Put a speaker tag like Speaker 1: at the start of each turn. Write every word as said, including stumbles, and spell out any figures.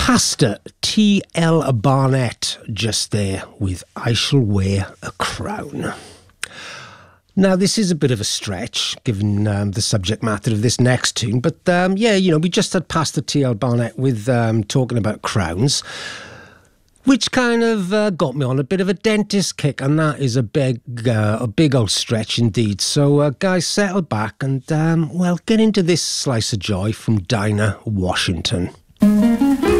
Speaker 1: Pastor T L Barnett just there with I Shall Wear a Crown. Now, this is a bit of a stretch, given um, the subject matter of this next tune, but um, yeah, you know, we just had Pastor T L Barnett with um, talking about crowns, which kind of uh, got me on a bit of a dentist kick, and that is a big, uh, a big old stretch indeed. So, uh, guys, settle back and, um, well, get into this slice of joy from Dinah Washington.